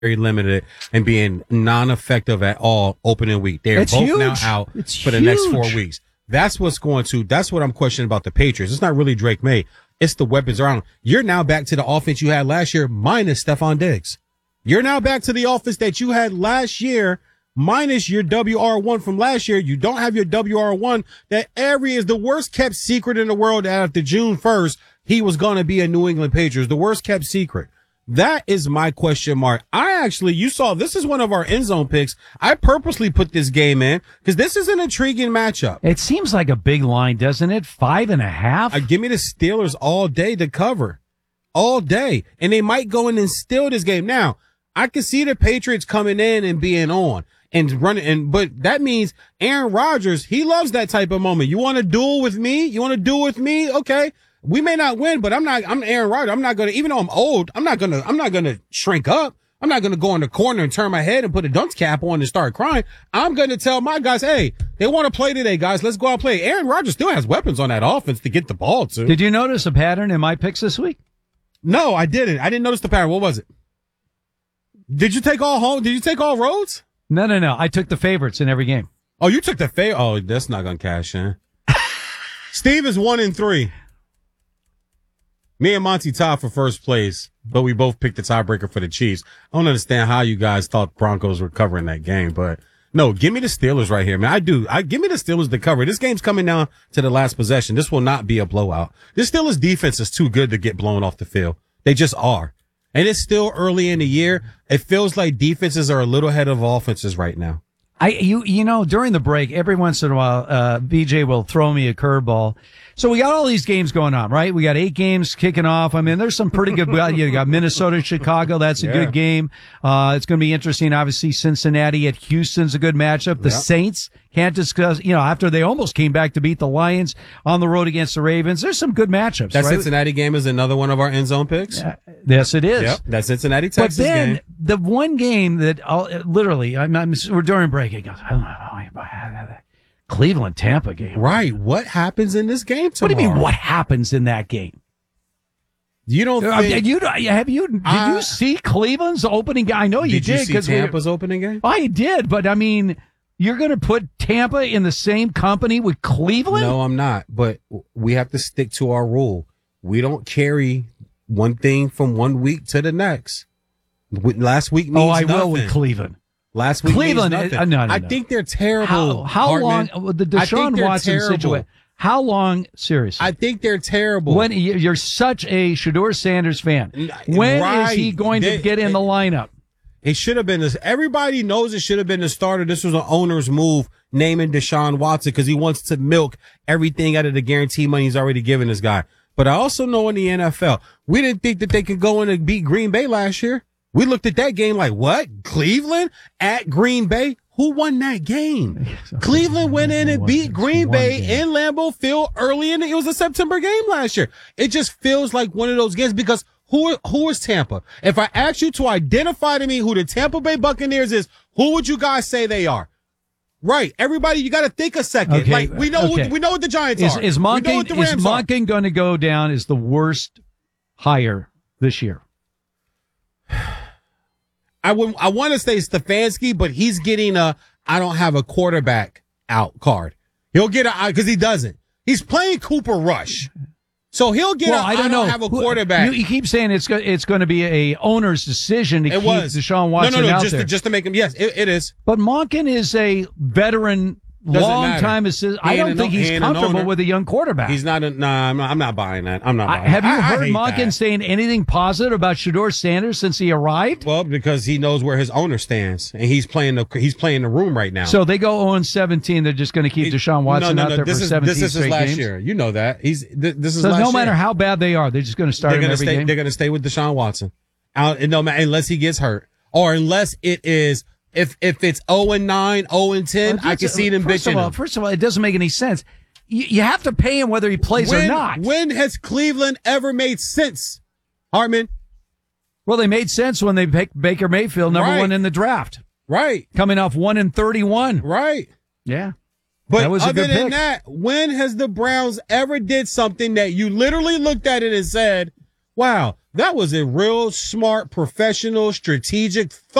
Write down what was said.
very limited and being non-effective at all opening week. They're It's both huge. now out It's for the next huge. 4 weeks. That's what I'm questioning about the Patriots. It's not really Drake May. It's the weapons around. You're now back to the offense you had last year minus Stephon Diggs. You're now back to the offense that you had last year minus your WR1 from last year. You don't have your WR1. That is the worst kept secret in the world. That after June 1st, he was going to be a New England Patriots. The worst kept secret. That is my question mark. You saw this is one of our end zone picks. I purposely put this game in because this is an intriguing matchup. It seems like a big line, doesn't it? 5.5. Give me the Steelers all day to cover. All day. And they might go in and steal this game. Now, I can see the Patriots coming in and being on and running, but that means Aaron Rodgers, he loves that type of moment. You want to duel with me? Okay. We may not win, but I'm Aaron Rodgers. I'm not going to, even though I'm old, I'm not going to shrink up. I'm not going to go in the corner and turn my head and put a dunce cap on and start crying. I'm going to tell my guys, hey, they want to play today, guys. Let's go out and play. Aaron Rodgers still has weapons on that offense to get the ball to. Did you notice a pattern in my picks this week? No, I didn't. I didn't notice the pattern. What was it? Did you take all home? Did you take all roads? No. I took the favorites in every game. Oh, you took the favorite. Oh, that's not going to cash in. Steve is 1-3. Me and Monty tied for first place, but we both picked the tiebreaker for the Chiefs. I don't understand how you guys thought Broncos were covering that game, but no, give me the Steelers right here, man. Give me the Steelers to cover. This game's coming down to the last possession. This will not be a blowout. This Steelers defense is too good to get blown off the field. They just are. And it's still early in the year. It feels like defenses are a little ahead of offenses right now. During the break, every once in a while, BJ will throw me a curveball. So we got all these games going on, right? We got 8 games kicking off. I mean, there's some pretty good, you got Minnesota, Chicago. That's a good game. It's going to be interesting. Obviously, Cincinnati at Houston's a good matchup. The Saints can't discuss, after they almost came back to beat the Lions on the road against the Ravens. There's some good matchups. That right? Cincinnati game is another one of our end zone picks. Yes, it is. Yep. That Cincinnati, Texas But then game. the one game that we're during break. It goes, Cleveland Tampa game. Right. What happens in this game tomorrow? What do you mean? What happens in that game? You don't think? Did you see Cleveland's opening game? I know you did. Did you see Tampa's opening game? I did, but I mean, you're going to put Tampa in the same company with Cleveland? No, I'm not. But we have to stick to our rule. We don't carry one thing from one week to the next. Last week means I nothing. will with Cleveland. Last week Cleveland. means nothing. No. I think they're terrible. How long? The Deshaun Watson situation. How long? Seriously, I think they're terrible. When you're such a Shedeur Sanders fan, when is he going to get in the lineup? It should have been this. Everybody knows it should have been the starter. This was an owner's move naming Deshaun Watson because he wants to milk everything out of the guarantee money he's already given this guy. But I also know in the NFL, we didn't think that they could go in and beat Green Bay last year. We looked at that game like, what? Cleveland at Green Bay? Who won that game? Cleveland went in and beat Green Bay in Lambeau Field early it was a September game last year. It just feels like one of those games because who is Tampa? If I ask you to identify to me who the Tampa Bay Buccaneers is, who would you guys say they are? Right. Everybody, you got to think a second. Okay. Like we know what the Giants are. Is Monken going to go down as the worst hire this year? I want to say Stefanski, but he's getting I don't have a quarterback out card. He'll get because he doesn't. He's playing Cooper Rush. So he'll get I don't have a quarterback. You keep saying it's going to be a owner's decision to keep Deshaun Watson out there. Just to make him. Yes, it is. But Monken is a veteran, long-time assistant. I don't think he's comfortable with a young quarterback. He's not. I'm not buying that. I'm not buying Have you heard Monken Monken saying anything positive about Shedeur Sanders since he arrived? Well, because he knows where his owner stands, and he's playing the room right now. So they go 0-17. They're just going to keep Deshaun Watson out there for 17 This is his last games? year. You know that. This is so last year. No matter how bad they are, they're just going to start him every game? They're going to stay with Deshaun Watson. Unless he gets hurt. Or unless it is... If it's 0-9, 0-10, I can see them bitching him. First of all, it doesn't make any sense. You have to pay him whether he plays or not. When has Cleveland ever made sense, Hartman? Well, they made sense when they picked Baker Mayfield, number one in the draft. Right. Coming off 1-31. Right. Yeah. But that was other a good than pick. that, when has the Browns ever did something that you literally looked at it and said, wow, That was a real smart, professional, strategic